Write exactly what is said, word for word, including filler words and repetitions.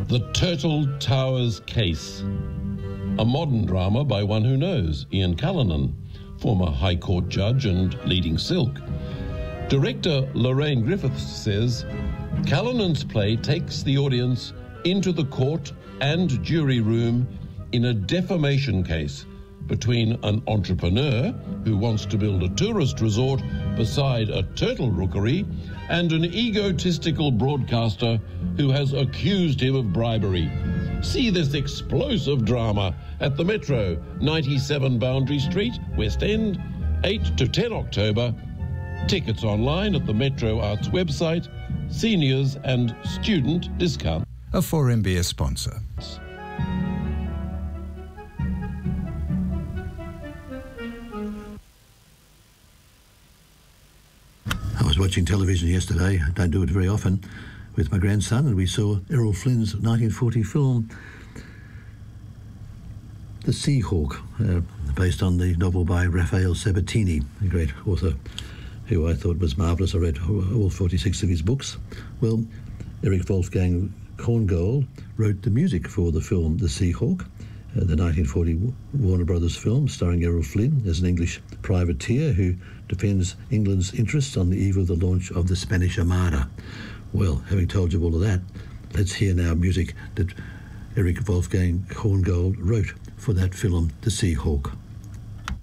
The Turtle Towers Case, a modern drama by one who knows, Ian Callanan, former High Court judge and leading Silk. Director Lorraine Griffiths says, Callanan's play takes the audience into the court and jury room in a defamation case between an entrepreneur who wants to build a tourist resort beside a turtle rookery and an egotistical broadcaster who has accused him of bribery. See this explosive drama at the Metro, ninety-seven Boundary Street, West End, eight to ten October. Tickets online at the Metro Arts website, seniors and student discount. A four M B S sponsor. I was watching television yesterday, I don't do it very often, with my grandson, and we saw Errol Flynn's nineteen forty film, The Sea Hawk, uh, based on the novel by Raphael Sabatini, a great author who I thought was marvellous. I read all forty-six of his books. Well, Eric Wolfgang Korngold wrote the music for the film The Sea Hawk, uh, the nineteen forty Warner Brothers film starring Errol Flynn as an English privateer who defends England's interests on the eve of the launch of the Spanish Armada. Well, having told you all of that, let's hear now music that Eric Wolfgang Korngold wrote for that film, The Sea Hawk.